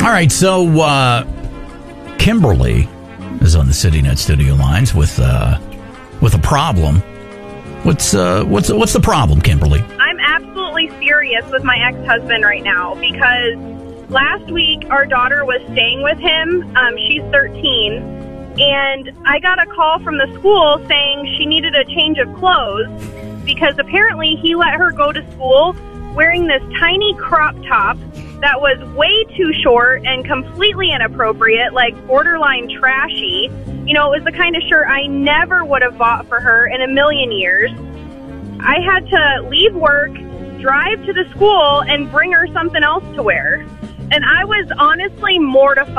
All right, so Kimberly is on the CityNet studio lines with a problem. What's the problem, Kimberly? I'm absolutely furious with my ex-husband right now because last week our daughter was staying with him. She's 13, and I got a call from the school saying she needed a change of clothes because apparently he let her go to school wearing this tiny crop top that was way too short and completely inappropriate, like borderline trashy. You know, it was the kind of shirt I never would have bought for her in a million years. I had to leave work, drive to the school, and bring her something else to wear. And I was honestly mortified.